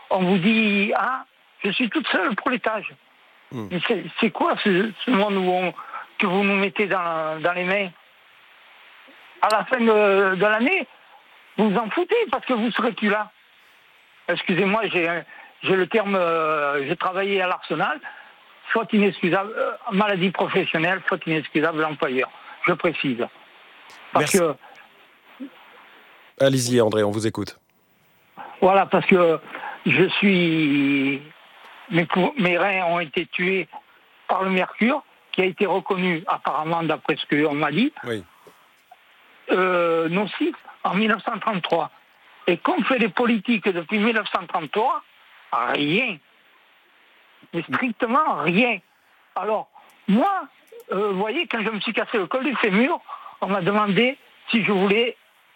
on vous dit « Ah, je suis toute seule pour l'étage ». Mais c'est quoi ce monde que vous nous mettez dans les mains? À la fin de l'année, vous vous en foutez parce que vous ne serez plus là. Excusez-moi, j'ai le terme, j'ai travaillé à l'Arsenal, faute inexcusable, maladie professionnelle, faute inexcusable l'employeur. Je précise. Parce Merci. que... Allez-y André, on vous écoute. Voilà, parce que je suis... Mes reins ont été tués par le mercure, qui a été reconnu apparemment, d'après ce qu'on m'a dit, nocif en 1933. Et qu'ont fait les politiques depuis 1933? Rien. Mais strictement rien. Alors, moi, vous voyez, quand je me suis cassé le col du fémur, on m'a demandé si je voulais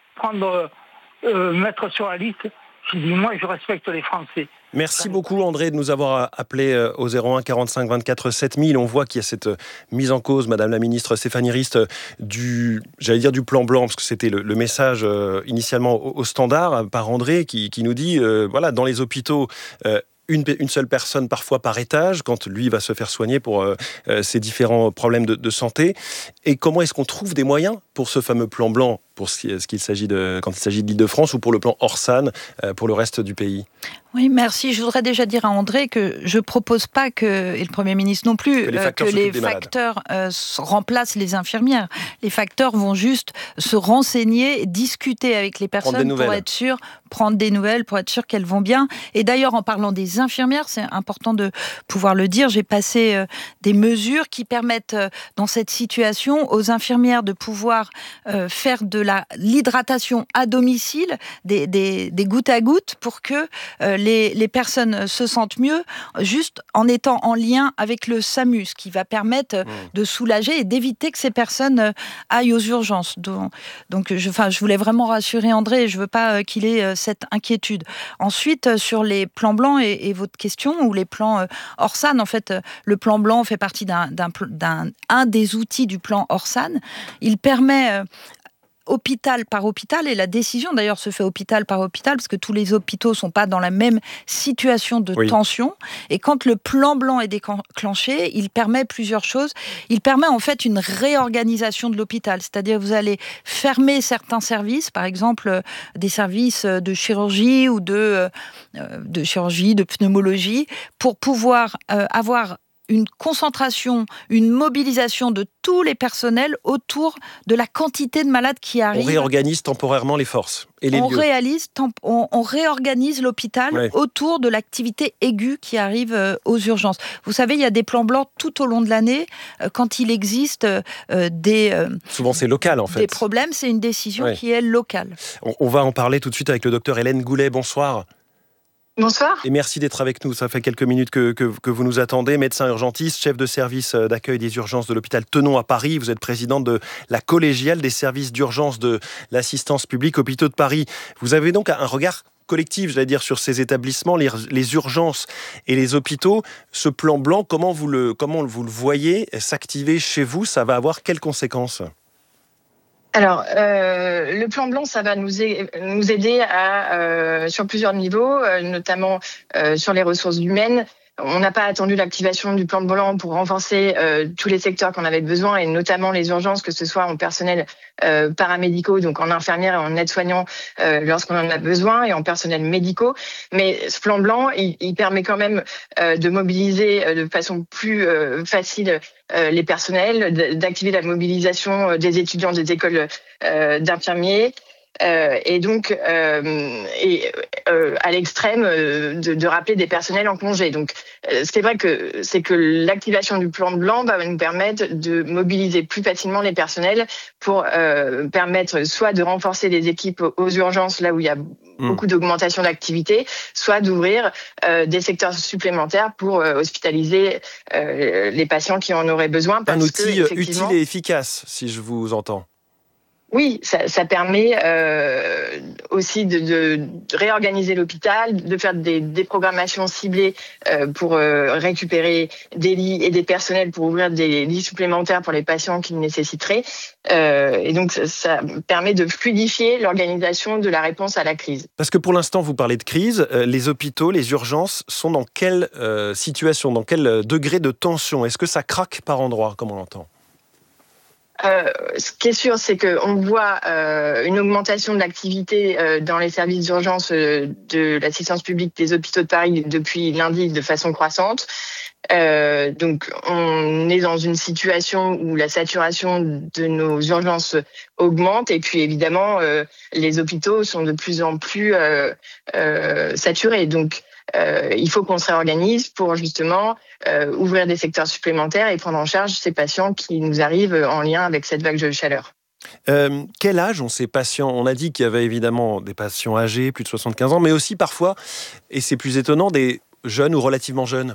mettre sur la liste. J'ai dit, moi, je respecte les Français. Merci beaucoup André de nous avoir appelé au 01 45 24 7000. On voit qu'il y a cette mise en cause, Madame la Ministre Stéphanie Rist, du plan blanc, parce que c'était le message initialement au standard par André qui nous dit, voilà, dans les hôpitaux, une seule personne parfois par étage, quand lui va se faire soigner pour ses différents problèmes de santé. Et comment est-ce qu'on trouve des moyens pour ce fameux plan blanc, pour quand il s'agit de l'Île-de-France, ou pour le plan Orsan pour le reste du pays? Oui, merci. Je voudrais déjà dire à André que je ne propose pas que, et le Premier ministre non plus, que les facteurs remplacent les infirmières. Les facteurs vont juste se renseigner, discuter avec les personnes pour être sûr, prendre des nouvelles, pour être sûr qu'elles vont bien. Et d'ailleurs, en parlant des infirmières, c'est important de pouvoir le dire, j'ai passé des mesures qui permettent, dans cette situation, aux infirmières de pouvoir faire de l'hydratation à domicile, des gouttes à gouttes, pour que les personnes se sentent mieux, juste en étant en lien avec le SAMU, ce qui va permettre de soulager et d'éviter que ces personnes aillent aux urgences. Donc je voulais vraiment rassurer André, et je ne veux pas qu'il ait cette inquiétude. Ensuite, sur les plans blancs et votre question, ou les plans Orsan, en fait, le plan blanc fait partie d'un des outils du plan Orsan. Il permet... hôpital par hôpital, et la décision d'ailleurs se fait hôpital par hôpital, parce que tous les hôpitaux ne sont pas dans la même situation de tension, et quand le plan blanc est déclenché, il permet plusieurs choses. Il permet en fait une réorganisation de l'hôpital, c'est-à-dire que vous allez fermer certains services, par exemple des services de chirurgie ou de chirurgie, de pneumologie, pour pouvoir avoir une concentration, une mobilisation de tous les personnels autour de la quantité de malades qui arrivent. On réorganise temporairement les forces et les lieux. On réorganise l'hôpital autour de l'activité aiguë qui arrive aux urgences. Vous savez, il y a des plans blancs tout au long de l'année. Quand il existe souvent c'est local en fait. Des problèmes, c'est une décision qui est locale. On va en parler tout de suite avec le docteur Hélène Goulet. Bonsoir. Bonsoir. Et merci d'être avec nous. Ça fait quelques minutes que vous nous attendez. Médecin urgentiste, chef de service d'accueil des urgences de l'hôpital Tenon à Paris. Vous êtes présidente de la collégiale des services d'urgence de l'assistance publique Hôpitaux de Paris. Vous avez donc un regard collectif, j'allais dire, sur ces établissements, les urgences et les hôpitaux. Ce plan blanc, comment vous le voyez s'activer chez vous? Ça va avoir quelles conséquences? Alors, le plan blanc, ça va nous aider sur plusieurs niveaux, notamment sur les ressources humaines. On n'a pas attendu l'activation du plan blanc pour renforcer tous les secteurs qu'on avait besoin, et notamment les urgences, que ce soit en personnel paramédicaux, donc en infirmières et en aides-soignants lorsqu'on en a besoin, et en personnel médicaux. Mais ce plan blanc, il permet quand même de mobiliser de façon plus facile les personnels, d'activer la mobilisation des étudiants des écoles d'infirmiers. Et donc, à l'extrême, de rappeler des personnels en congé. Donc, c'est vrai que l'activation du plan blanc va nous permettre de mobiliser plus facilement les personnels pour permettre soit de renforcer les équipes aux urgences, là où il y a beaucoup d'augmentation d'activité, soit d'ouvrir des secteurs supplémentaires pour hospitaliser les patients qui en auraient besoin. Un outil utile et efficace, si je vous entends. Oui, ça permet aussi de réorganiser l'hôpital, de faire des programmations ciblées pour récupérer des lits et des personnels pour ouvrir des lits supplémentaires pour les patients qui le nécessiteraient. Et donc, ça permet de fluidifier l'organisation de la réponse à la crise. Parce que pour l'instant, vous parlez de crise. Les hôpitaux, les urgences sont dans quelle situation, dans quel degré de tension ? Est-ce que ça craque par endroits, comme on l'entend ? Ce qui est sûr, c'est qu'on voit une augmentation de l'activité dans les services d'urgence de l'assistance publique des hôpitaux de Paris depuis lundi de façon croissante. Donc, on est dans une situation où la saturation de nos urgences augmente et puis évidemment, les hôpitaux sont de plus en plus saturés. Donc, il faut qu'on se réorganise pour justement ouvrir des secteurs supplémentaires et prendre en charge ces patients qui nous arrivent en lien avec cette vague de chaleur. Quel âge ont ces patients ? On a dit qu'il y avait évidemment des patients âgés, plus de 75 ans, mais aussi parfois, et c'est plus étonnant, des jeunes ou relativement jeunes.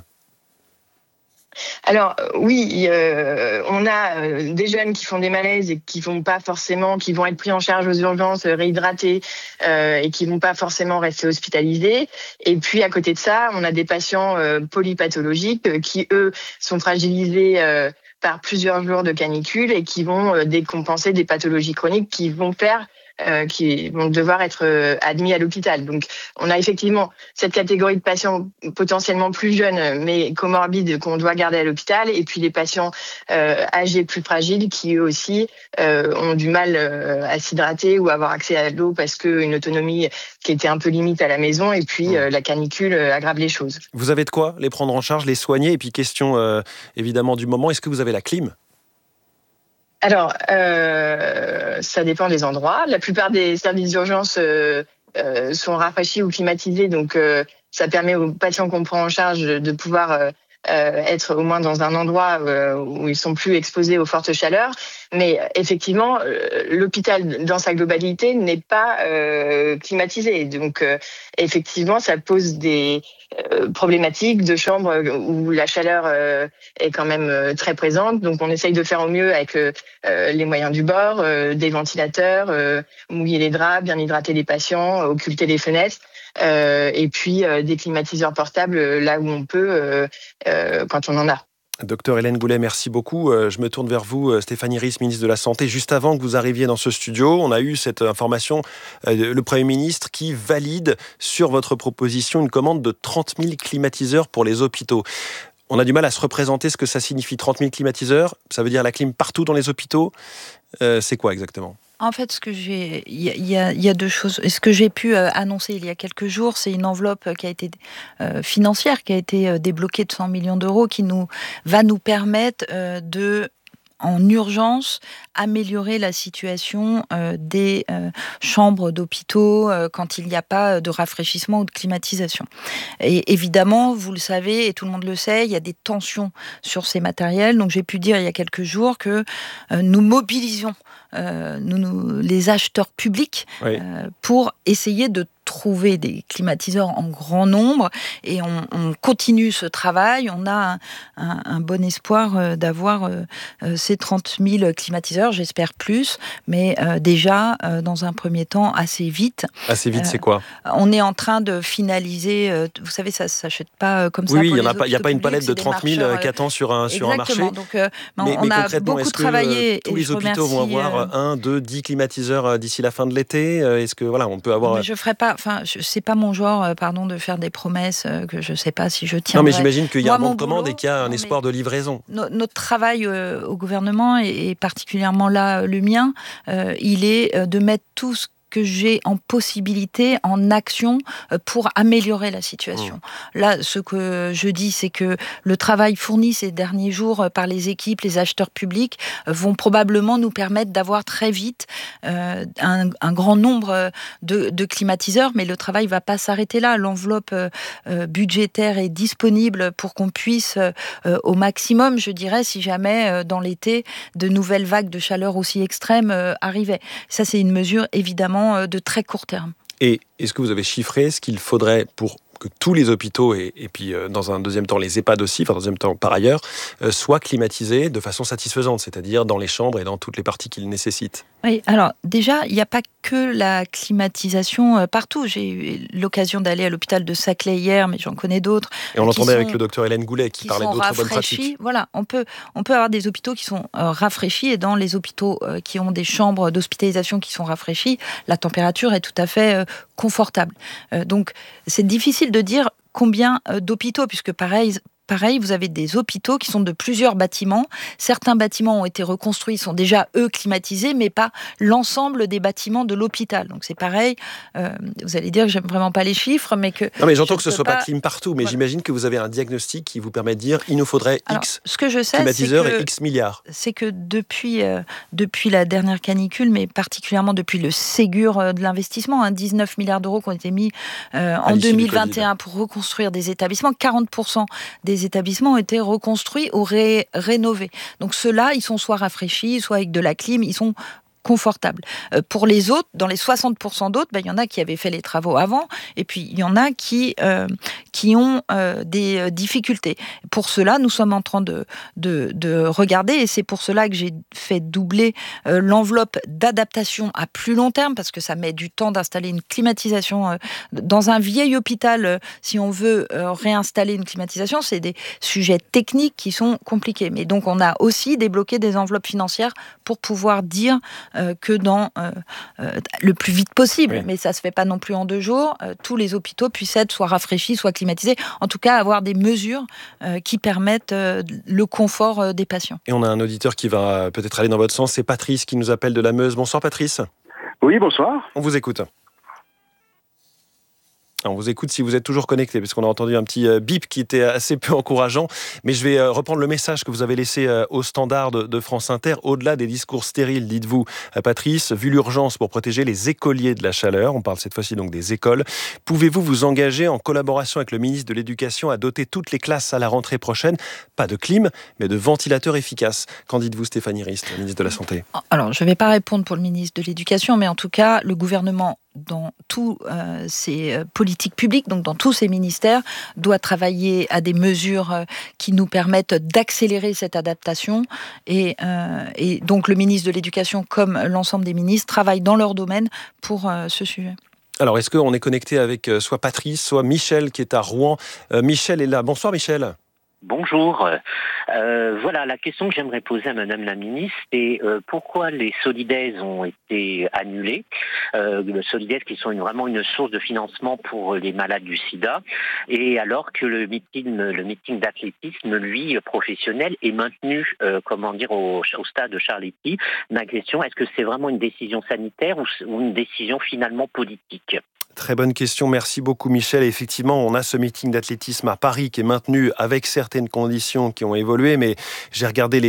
Alors oui, on a des jeunes qui font des malaises et qui vont être pris en charge aux urgences, réhydratés et qui vont pas forcément rester hospitalisés. Et puis à côté de ça, on a des patients polypathologiques qui eux sont fragilisés par plusieurs jours de canicule et qui vont décompenser des pathologies chroniques qui vont devoir être admis à l'hôpital. Donc, on a effectivement cette catégorie de patients potentiellement plus jeunes, mais comorbides qu'on doit garder à l'hôpital, et puis les patients âgés plus fragiles qui eux aussi ont du mal à s'hydrater ou à avoir accès à l'eau parce qu'une autonomie qui était un peu limite à la maison, et puis la canicule aggrave les choses. Vous avez de quoi les prendre en charge, les soigner, et puis question évidemment du moment, est-ce que vous avez la clim ? Alors, ça dépend des endroits. La plupart des services d'urgence sont rafraîchis ou climatisés, donc ça permet aux patients qu'on prend en charge de pouvoir être au moins dans un endroit où ils sont plus exposés aux fortes chaleurs. Mais effectivement, l'hôpital dans sa globalité n'est pas climatisé. Donc effectivement, ça pose des problématiques de chambres où la chaleur est quand même très présente. Donc on essaye de faire au mieux avec les moyens du bord, des ventilateurs, mouiller les draps, bien hydrater les patients, occulter les fenêtres. Et puis des climatiseurs portables là où on peut, quand on en a. Docteur Hélène Goulet, merci beaucoup. Je me tourne vers vous, Stéphanie Ries, ministre de la Santé. Juste avant que vous arriviez dans ce studio, on a eu cette information, le Premier ministre qui valide sur votre proposition une commande de 30 000 climatiseurs pour les hôpitaux. On a du mal à se représenter ce que ça signifie, 30 000 climatiseurs. Ça veut dire la clim partout dans les hôpitaux. C'est quoi exactement ? En fait, il y a deux choses. Ce que j'ai pu annoncer il y a quelques jours, c'est une enveloppe qui a été financière, qui a été débloquée de 100 millions d'euros, qui va nous permettre en urgence, améliorer la situation des chambres d'hôpitaux quand il n'y a pas de rafraîchissement ou de climatisation. Et évidemment, vous le savez, et tout le monde le sait, il y a des tensions sur ces matériels. Donc j'ai pu dire il y a quelques jours que nous mobilisions les acheteurs publics pour essayer de trouver des climatiseurs en grand nombre, et on continue ce travail. On a un bon espoir d'avoir ces 30 000 climatiseurs, j'espère plus, mais déjà dans un premier temps assez vite. Assez vite, c'est quoi ? On est en train de finaliser, vous savez, ça ne s'achète pas comme ça. Oui, il n'y a pas une palette de 30 000 qui attend sur un marché. Donc, on a beaucoup travaillé. Tous les hôpitaux vont avoir 1, 2, 10 climatiseurs d'ici la fin de l'été. Est-ce que on peut avoir... Mais je ferai pas. Enfin, c'est pas mon genre, de faire des promesses que je sais pas si je tiendrai. Non, mais j'imagine qu'il y a un bon de commande et qu'il y a un espoir de livraison. Notre travail au gouvernement, et particulièrement là le mien, il est de mettre tout ce que j'ai en possibilité, en action, pour améliorer la situation. Là, ce que je dis, c'est que le travail fourni ces derniers jours par les équipes, les acheteurs publics, vont probablement nous permettre d'avoir très vite un grand nombre de climatiseurs, mais le travail ne va pas s'arrêter là. L'enveloppe budgétaire est disponible pour qu'on puisse, au maximum, je dirais, si jamais, dans l'été, de nouvelles vagues de chaleur aussi extrêmes arrivaient. Ça, c'est une mesure, évidemment, de très court terme. Et est-ce que vous avez chiffré ce qu'il faudrait pour que tous les hôpitaux et puis dans un deuxième temps les EHPAD aussi, enfin dans un deuxième temps par ailleurs, soient climatisés de façon satisfaisante, c'est-à-dire dans les chambres et dans toutes les parties qu'ils nécessitent. Oui, alors déjà, il n'y a pas que la climatisation partout. J'ai eu l'occasion d'aller à l'hôpital de Saclay hier, mais j'en connais d'autres. Et on l'entendait avec le docteur Hélène Goulet qui parlait d'autres bonnes pratiques. Voilà, on peut avoir des hôpitaux qui sont rafraîchis, et dans les hôpitaux qui ont des chambres d'hospitalisation qui sont rafraîchies, la température est tout à fait confortable. Donc c'est difficile de dire combien d'hôpitaux, puisque pareil, vous avez des hôpitaux qui sont de plusieurs bâtiments. Certains bâtiments ont été reconstruits, sont déjà, eux, climatisés, mais pas l'ensemble des bâtiments de l'hôpital. Donc c'est pareil, vous allez dire que j'aime vraiment pas les chiffres, mais que... Non, mais j'entends que ce ne soit pas clim partout, mais voilà. J'imagine que vous avez un diagnostic qui vous permet de dire il nous faudrait X climatiseurs et X milliards. C'est que depuis la dernière canicule, mais particulièrement depuis le Ségur de l'investissement, 19 milliards d'euros qui ont été mis en 2021 pour reconstruire des établissements, 40% des établissements ont été reconstruits ou rénovés. Donc ceux-là, ils sont soit rafraîchis, soit avec de la clim, ils sont confortables. Pour les autres, dans les 60% d'autres, il y en a qui avaient fait les travaux avant, et puis il y en a qui ont des difficultés. Pour cela, nous sommes en train de regarder, et c'est pour cela que j'ai fait doubler l'enveloppe d'adaptation à plus long terme, parce que ça met du temps d'installer une climatisation. Dans un vieil hôpital, si on veut réinstaller une climatisation, c'est des sujets techniques qui sont compliqués. Mais donc on a aussi débloqué des enveloppes financières pour pouvoir dire que dans le plus vite possible, oui. Mais ça ne se fait pas non plus en 2 jours, tous les hôpitaux puissent être soit rafraîchis, soit climatisés, en tout cas avoir des mesures qui permettent le confort des patients. Et on a un auditeur qui va peut-être aller dans votre sens, c'est Patrice qui nous appelle de la Meuse. Bonsoir Patrice. Oui, bonsoir. On vous écoute. On vous écoute si vous êtes toujours connecté, parce qu'on a entendu un petit bip qui était assez peu encourageant. Mais je vais reprendre le message que vous avez laissé au standard de France Inter. Au-delà des discours stériles, dites-vous, Patrice, vu l'urgence pour protéger les écoliers de la chaleur, on parle cette fois-ci donc des écoles, pouvez-vous vous engager en collaboration avec le ministre de l'Éducation à doter toutes les classes à la rentrée prochaine, pas de clim, mais de ventilateurs efficaces? Qu'en dites-vous, Stéphanie Rist, ministre de la Santé? Alors, je ne vais pas répondre pour le ministre de l'Éducation, mais en tout cas, le gouvernement, dans tous ses politiques publiques, donc dans tous ses ministères, doit travailler à des mesures qui nous permettent d'accélérer cette adaptation. Et donc le ministre de l'Éducation, comme l'ensemble des ministres, travaillent dans leur domaine pour ce sujet. Alors, est-ce qu'on est connecté avec soit Patrice, soit Michel, qui est à Rouen? Michel est là. Bonsoir Michel. Bonjour. Voilà, la question que j'aimerais poser à Madame la Ministre, c'est pourquoi les Solidays ont été annulés. Le Solidays qui sont vraiment une source de financement pour les malades du sida, et alors que le meeting d'athlétisme, lui, professionnel, est maintenu au stade de Charletti. Ma question, est-ce que c'est vraiment une décision sanitaire ou une décision finalement politique ? Très bonne question, merci beaucoup Michel. Et effectivement, on a ce meeting d'athlétisme à Paris qui est maintenu avec certaines conditions qui ont évolué, mais j'ai regardé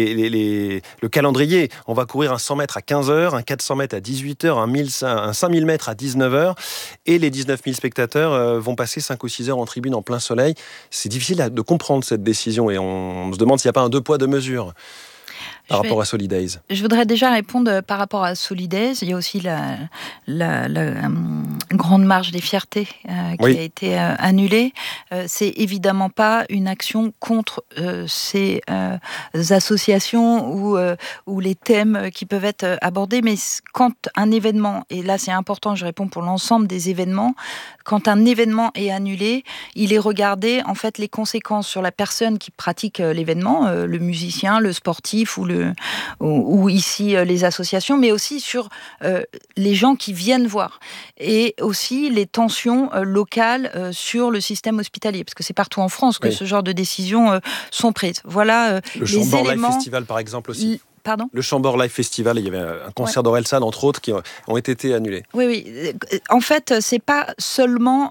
le calendrier. On va courir un 100 mètres à 15h, un 400 mètres à 18h, un 5000 mètres à 19h, et les 19 000 spectateurs vont passer 5 ou 6 heures en tribune en plein soleil. C'est difficile de comprendre cette décision, et on se demande s'il n'y a pas un 2 poids 2 mesures. Par rapport à Solidays. Je voudrais déjà répondre par rapport à Solidays. Il y a aussi la grande marche des fiertés qui a été annulée. C'est évidemment pas une action contre ces associations ou les thèmes qui peuvent être abordés, mais quand un événement, et là c'est important, je réponds pour l'ensemble des événements, quand un événement est annulé, il est regardé en fait les conséquences sur la personne qui pratique l'événement, le musicien, le sportif ou ici les associations, mais aussi sur les gens qui viennent voir, et aussi les tensions locales sur le système hospitalier, parce que c'est partout en France que ce genre de décisions sont prises. Voilà le Chambord Live Festival par exemple aussi. Pardon ? Le Chambord Live Festival, il y avait un concert d'Orelsan, entre autres, qui ont été annulés. Oui. En fait, c'est pas seulement,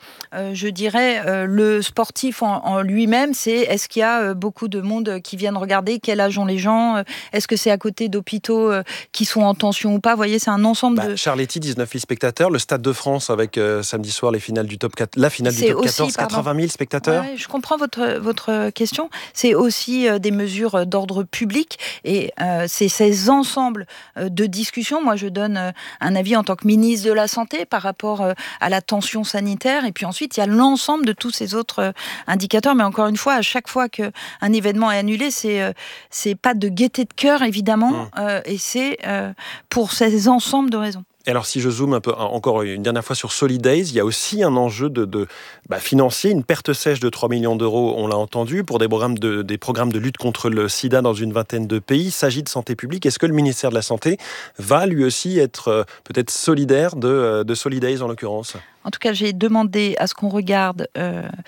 je dirais, le sportif en lui-même, c'est est-ce qu'il y a beaucoup de monde qui viennent regarder, quel âge ont les gens, est-ce que c'est à côté d'hôpitaux qui sont en tension ou pas. Vous voyez, c'est un ensemble de... Charletti, 19 000 spectateurs, le Stade de France avec samedi soir la finale du top 14, 80 000 spectateurs. Ouais, je comprends votre question. C'est aussi des mesures d'ordre public, et c'est ces ensembles de discussions. Moi, je donne un avis en tant que ministre de la Santé par rapport à la tension sanitaire. Et puis ensuite, il y a l'ensemble de tous ces autres indicateurs. Mais encore une fois, à chaque fois qu'un événement est annulé, c'est pas de gaieté de cœur, évidemment, et c'est pour ces ensembles de raisons. Et alors, si je zoome un peu, encore une dernière fois sur Solidays, il y a aussi un enjeu de financier, une perte sèche de 3 millions d'euros, on l'a entendu, pour des programmes de lutte contre le sida dans une vingtaine de pays. Il s'agit de santé publique. Est-ce que le ministère de la Santé va lui aussi être peut-être solidaire de Solidays en l'occurrence ? En tout cas, j'ai demandé à ce qu'on regarde